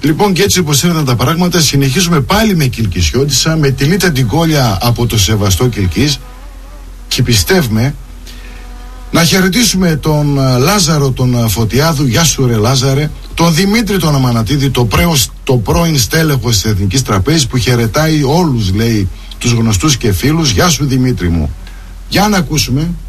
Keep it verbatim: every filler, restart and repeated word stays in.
Λοιπόν, και έτσι όπως έρθαν τα πράγματα, συνεχίζουμε πάλι με Κιλκισιώτισσα, με τη Λίτα την Κόλια από το σεβαστό Κιλκής, και πιστεύουμε να χαιρετήσουμε τον Λάζαρο τον Φωτιάδου, γεια σου ρε Λάζαρε, τον Δημήτρη τον Αμανατίδη, το, πρέος, το πρώην στέλεχος της Εθνικής Τραπέζης, που χαιρετάει όλους, λέει, τους γνωστούς και φίλους. Γεια σου Δημήτρη μου. Για να ακούσουμε.